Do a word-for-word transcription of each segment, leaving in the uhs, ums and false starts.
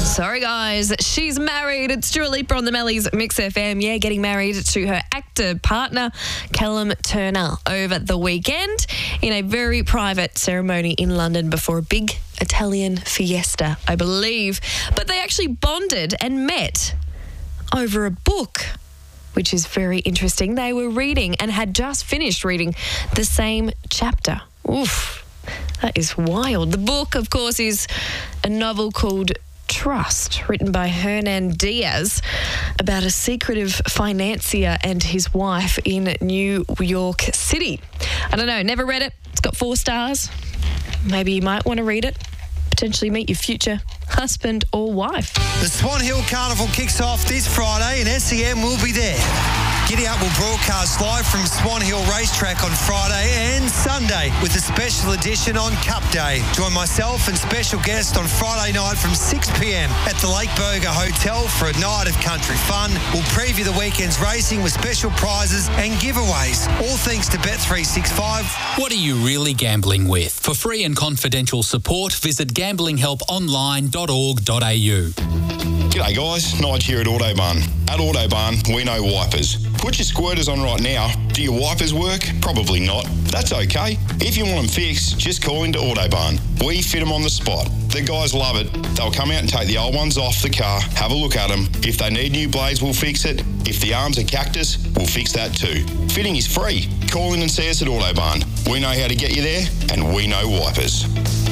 Sorry, guys. She's married. It's Dua Lipa on the Mellies Mix F M. Yeah, getting married to her actor partner, Callum Turner, over the weekend in a very private ceremony in London before a big Italian fiesta, I believe. But they actually bonded and met over a book, which is very interesting. They were reading and had just finished reading the same chapter. Oof, that is wild. The book, of course, is a novel called Trust, written by Hernan Diaz, about a secretive financier and his wife in New York City. I don't know, never read it. It's got four stars. Maybe you might want to read it. Potentially meet your future husband or wife. The Swan Hill Carnival kicks off this Friday and S E M will be there. Giddy Up will broadcast live from Swan Hill Racetrack on Friday and Sunday with a special edition on Cup Day. Join myself and special guest on Friday night from six p m at the Lake Burger Hotel for a night of country fun. We'll preview the weekend's racing with special prizes and giveaways. All thanks to Bet three sixty-five. What are you really gambling with? For free and confidential support, visit gambling help online dot org dot a u. G'day guys, Nige here at Autobahn. At Autobahn, we know wipers. Put your squirters on right now. Do your wipers work? Probably not. That's okay. If you want them fixed, just call into Autobahn. We fit them on the spot. The guys love it. They'll come out and take the old ones off the car, have a look at them. If they need new blades, we'll fix it. If the arms are cactus, we'll fix that too. Fitting is free. Call in and see us at Autobahn. We know how to get you there, and we know wipers.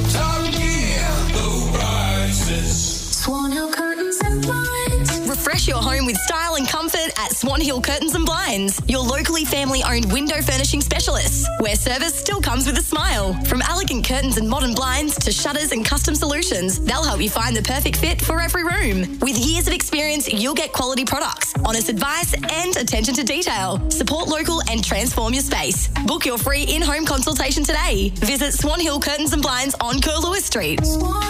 Swan Hill Curtains and Blinds. Refresh your home with style and comfort at Swan Hill Curtains and Blinds, your locally family-owned window furnishing specialists, where service still comes with a smile. From elegant curtains and modern blinds to shutters and custom solutions, they'll help you find the perfect fit for every room. With years of experience, you'll get quality products, honest advice, and attention to detail. Support local and transform your space. Book your free in-home consultation today. Visit Swan Hill Curtains and Blinds on Curlewis Street.